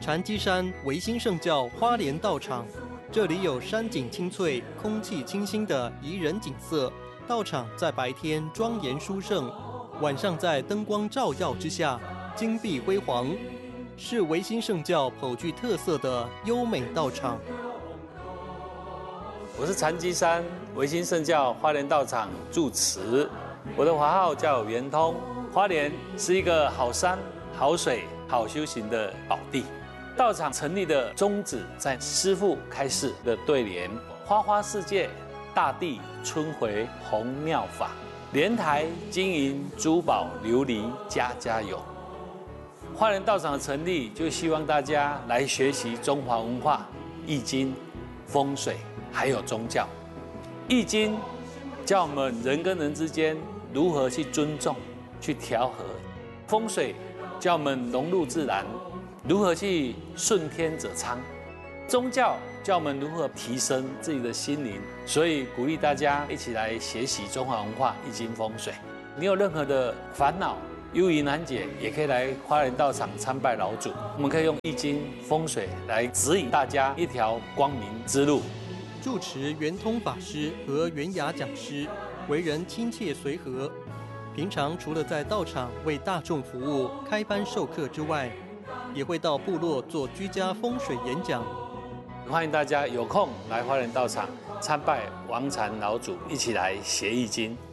禅机山维新圣教花莲道场，这里有山景清翠、空气清新的宜人景色。道场在白天庄严殊胜，晚上在灯光照耀之下，金碧辉煌，是维新圣教颇具特色的优美道场。 我是禅机山维新圣教花莲道场住持，我的华号叫圆通。花莲是一个好山、好水、好修行的宝地。道场成立的宗旨在师父开示的对联：花花世界，大地春回红妙法，莲台金银珠宝琉璃家家有。花莲道场的成立，就希望大家来学习中华文化、易经、风水，还有宗教。易经教我们人跟人之间如何去尊重、去调和；风水教我们融入自然，如何去顺天者昌；宗教教我们如何提升自己的心灵。所以鼓励大家一起来学习中华文化、易经、风水。你有任何的烦恼、忧疑难解，也可以来花莲道场参拜老祖。我们可以用易经、风水来指引大家一条光明之路。 住持圆通法师和圆雅讲师为人亲切随和，平常除了在道场为大众服务、开班授课之外，也会到部落做居家风水演讲。 欢迎大家有空来花莲道场参拜王禅老祖，一起来学易经。